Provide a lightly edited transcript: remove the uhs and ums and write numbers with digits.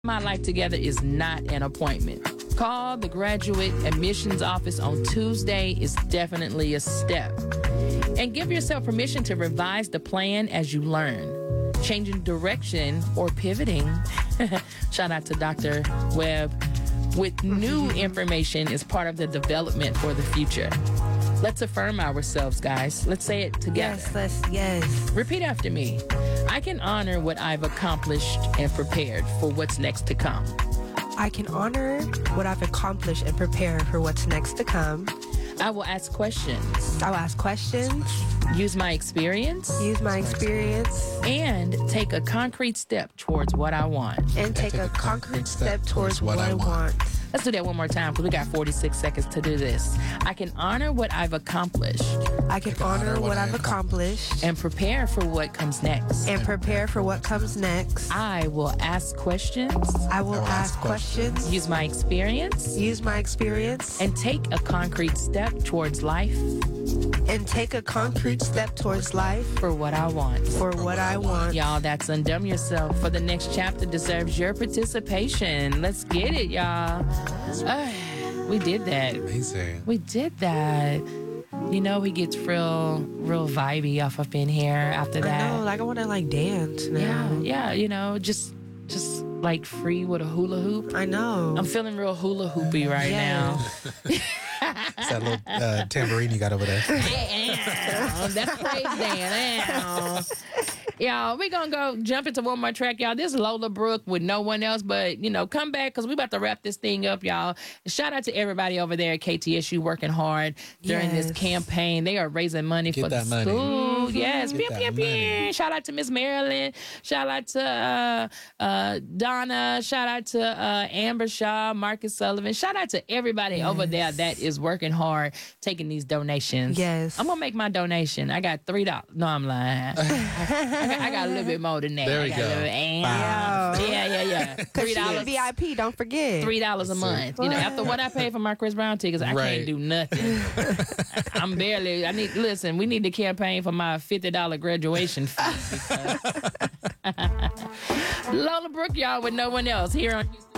My life together is not an appointment. Call the graduate admissions office on Tuesday is definitely a step. And give yourself permission to revise the plan as you learn. Changing direction or pivoting. Shout out to Dr. Webb. With new information is part of the development for the future. Let's affirm ourselves, guys. Let's say it together. Yes. Repeat after me. I can honor what I've accomplished and prepared for what's next to come. I can honor what I've accomplished and prepare for what's next to come. I will ask questions. I will ask questions. Use my experience. And take a concrete step towards what I want. And take a concrete step towards what I want. Let's do that one more time because we got 46 seconds to do this. I can honor what I've accomplished. I can honor what I've accomplished. And prepare for what comes next. I will ask questions. Use my experience. And take a concrete step towards life. For what I want. Y'all, that's Undumb Yourself. For the next chapter deserves your participation. Let's get it, y'all. We did that. Amazing. We did that. You know, he gets real vibey off up in here after that. I know, like I want to dance now. Yeah, you know, just like free with a hula hoop. I know. I'm feeling real hula hoopy right now. It's that little tambourine you got over there. That's praise dance. Y'all, we're going to go jump into one more track, y'all. This is Lola Brooke with No One Else, but, come back because we about to wrap this thing up, y'all. Shout out to everybody over there at KTSU working hard during this campaign. They are raising money for the school. Mm-hmm. Yes. Pew. Shout out to Miss Marilyn. Shout out to Donna. Shout out to Amber Shaw, Marcus Sullivan. Shout out to everybody over there that is working hard, taking these donations. Yes. I'm going to make my donation. I got $3. No, I'm lying. I got a little bit more than that. There we go. Yeah. $3 VIP, don't forget. $3 a month. After what I paid for my Chris Brown tickets, I can't do nothing. We need the campaign for my $50 graduation fee. Lola Brooke, y'all, with No One Else here on Houston.